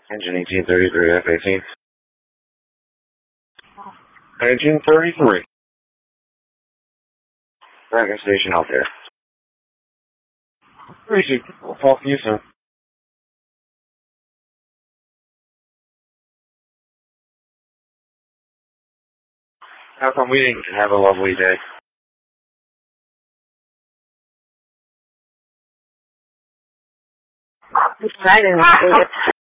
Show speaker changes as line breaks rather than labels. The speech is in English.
Engine 1833, F-18. Engine 33. Dragon Station out there. Appreciate it. We'll talk to you soon. How come we didn't have a lovely day?
I didn't see it.